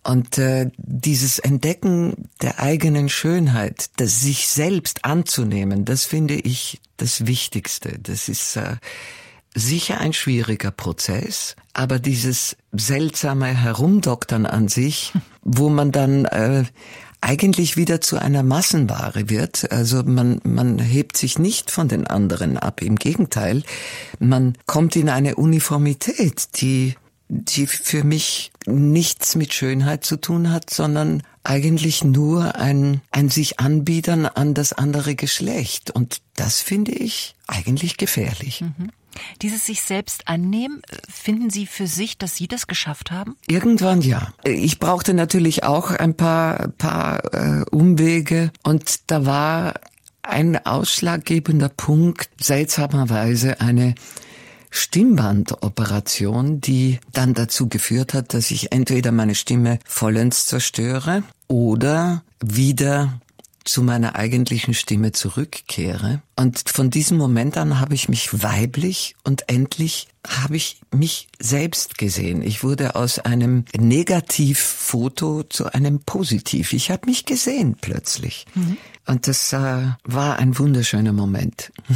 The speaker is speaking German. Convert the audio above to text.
Und dieses Entdecken der eigenen Schönheit, das sich selbst anzunehmen, das finde ich das Wichtigste. Das ist sicher ein schwieriger Prozess, aber dieses seltsame Herumdoktern an sich, wo man dann eigentlich wieder zu einer Massenware wird. Also man hebt sich nicht von den anderen ab. Im Gegenteil, man kommt in eine Uniformität, die für mich nichts mit Schönheit zu tun hat, sondern eigentlich nur ein sich anbiedern an das andere Geschlecht. Und das finde ich eigentlich gefährlich. Mhm. Dieses sich selbst annehmen, finden Sie für sich, dass Sie das geschafft haben? Irgendwann ja. Ich brauchte natürlich auch ein paar Umwege und da war ein ausschlaggebender Punkt, seltsamerweise eine Stimmbandoperation, die dann dazu geführt hat, dass ich entweder meine Stimme vollends zerstöre oder wieder zu meiner eigentlichen Stimme zurückkehre. Und von diesem Moment an habe ich mich weiblich und endlich habe ich mich selbst gesehen. Ich wurde aus einem Negativfoto zu einem Positiv. Ich habe mich gesehen plötzlich. Mhm. Und das war ein wunderschöner Moment.